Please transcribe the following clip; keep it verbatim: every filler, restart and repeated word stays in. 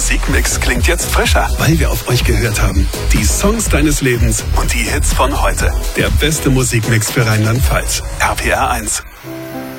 Musikmix klingt jetzt frischer, weil wir auf euch gehört haben. Die Songs deines Lebens und die Hits von heute. Der beste Musikmix für Rheinland-Pfalz. R P R eins.